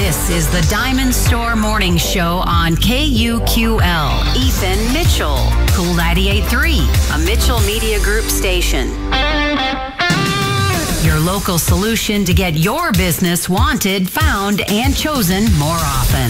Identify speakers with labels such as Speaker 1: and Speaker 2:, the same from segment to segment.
Speaker 1: This is the Diamond Store Morning Show on KUQL. Ethan Mitchell, Cool 98.3, a Mitchell Media Group station. Your local solution to get your business wanted, found, and chosen more often.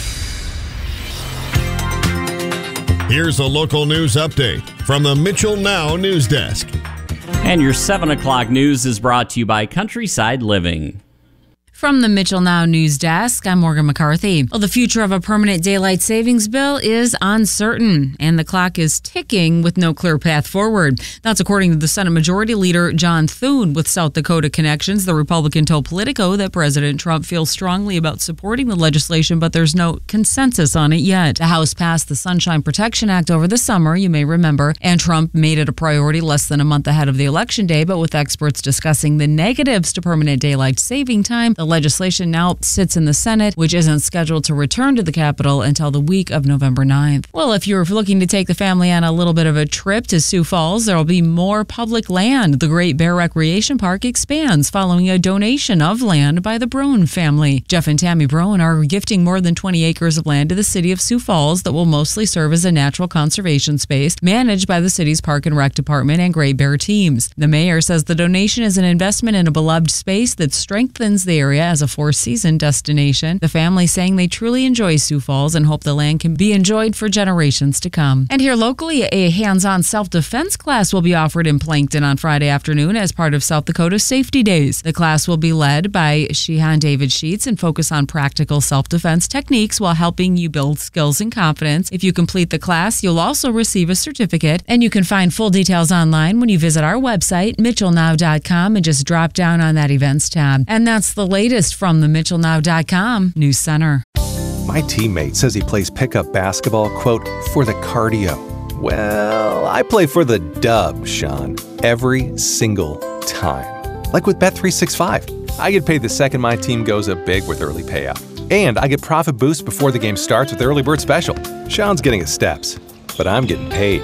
Speaker 2: Here's a local news update from the Mitchell Now News Desk.
Speaker 3: And your 7 o'clock news is brought to you by Countryside Living.
Speaker 4: From the Mitchell Now News Desk, I'm Morgan McCarthy. Well, the future of a permanent daylight savings bill is uncertain, and the clock is ticking with no clear path forward. That's according to the Senate Majority Leader John Thune with South Dakota Connections. The Republican told Politico that President Trump feels strongly about supporting the legislation, but there's no consensus on it yet. The House passed the Sunshine Protection Act over the summer, you may remember, and Trump made it a priority less than a month ahead of the election day. But with experts discussing the negatives to permanent daylight saving time, the legislation now sits in the Senate, which isn't scheduled to return to the Capitol until the week of November 9th. Well, if you're looking to take the family on a little bit of a trip to Sioux Falls, there will be more public land. The Great Bear Recreation Park expands following a donation of land by the Broen family. Jeff and Tammy Broen are gifting more than 20 acres of land to the city of Sioux Falls that will mostly serve as a natural conservation space managed by the city's Park and Rec Department and Great Bear teams. The mayor says the donation is an investment in a beloved space that strengthens the area as a four-season destination. The family saying they truly enjoy Sioux Falls and hope the land can be enjoyed for generations to come. And here locally, a hands-on self-defense class will be offered in Plankton on Friday afternoon as part of South Dakota Safety Days. The class will be led by Shehan David Sheets and focus on practical self-defense techniques while helping you build skills and confidence. If you complete the class, you'll also receive a certificate, and you can find full details online when you visit our website, mitchellnow.com, and just drop down on that events tab. And that's the latest from the mitchellnow.com News Center.
Speaker 5: My teammate says he plays pickup basketball, quote, for the cardio. Well, I play for the dub, Sean, every single time. Like with Bet365. I get paid the second my team goes up big with early payout. And I get profit boost before the game starts with Early Bird Special. Sean's getting his steps, but I'm getting paid.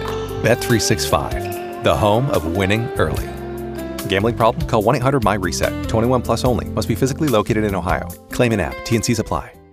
Speaker 5: Bet365, the home of winning early. Gambling problem? Call 1-800-MY-RESET. 21 plus only. Must be physically located in Ohio. Claim in app. T&Cs apply.